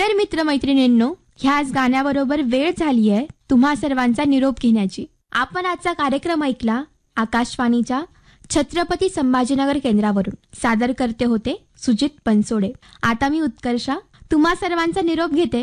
तर मित्रमैत्रिणींनो, ह्याच गाण्याबरोबर वेळ झाली आहे तुम्हा सर्वांचा निरोप घेण्याची. आपण आजचा कार्यक्रम ऐकला आकाशवाणीच्या छत्रपती संभाजीनगर केंद्रावरून. सादर करते होते सुजित बनसोडे. आता मी उत्कर्षा तुम्हा सर्वांचा निरोप घेते.